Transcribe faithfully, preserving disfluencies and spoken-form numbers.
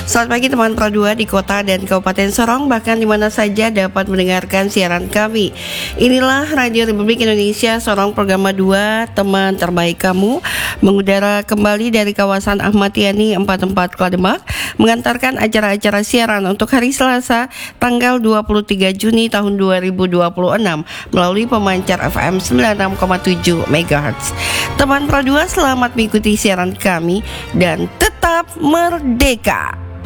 Selamat pagi teman Pro dua di kota dan Kabupaten Sorong, bahkan di mana saja dapat mendengarkan siaran kami. Inilah Radio Republik Indonesia Sorong Program dua, teman terbaik kamu, mengudara kembali dari kawasan Ahmad Yani empat puluh empat Klademak, mengantarkan acara-acara siaran untuk hari Selasa tanggal dua puluh tiga Juni tahun dua ribu dua puluh enam melalui pemancar F M sembilan puluh enam koma tujuh megahertz. Teman Pro dua, selamat mengikuti siaran kami dan tetap merdeka.